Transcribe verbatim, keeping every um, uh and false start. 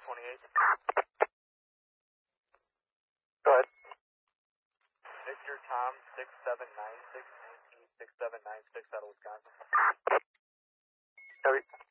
twenty-eight. Go ahead. Victor Tom six seven nine six, six seven nine six out of Wisconsin. Copy.